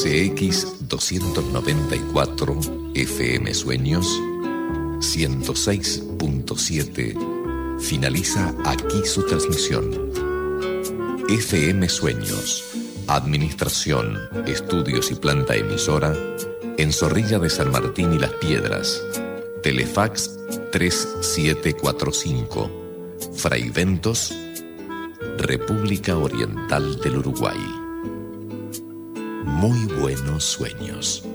CX294 FM Sueños 106.7 finaliza aquí su transmisión. FM Sueños, Administración, Estudios y Planta Emisora en Zorrilla de San Martín y Las Piedras. Telefax 3745, Fraiventos, República Oriental del Uruguay. Muy buenos sueños.